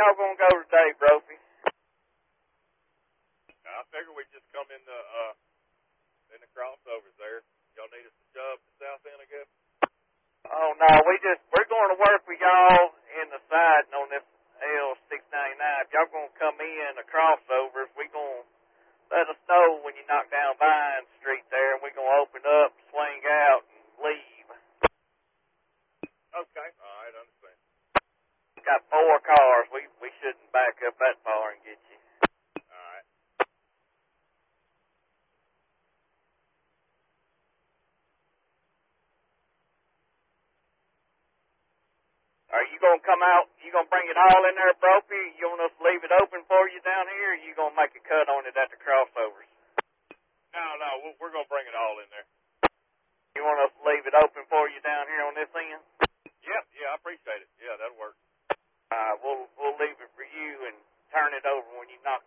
y'all gonna go today, Brophy? I figure we just come in the crossovers there. Y'all need us to job the south end, I guess? Oh no, we're going to work with y'all in the siding on this L699. If y'all gonna come in the crossovers, we gonna let us know when you knock down Vine Street there, and we gonna open up, swing out, and leave. Okay. All right, I understand. Got 4 cars. We shouldn't back up that far and get you. All right. Are you gonna come out? You gonna bring it all in there, Brophy? You want us to leave it open for you down here, or you gonna make a cut on it at the crossovers? No, we're going to bring it all in there. You want us to leave it open for you down here on this end? Yeah, I appreciate it. Yeah, that'll work. We'll leave it for you and turn it over when you knock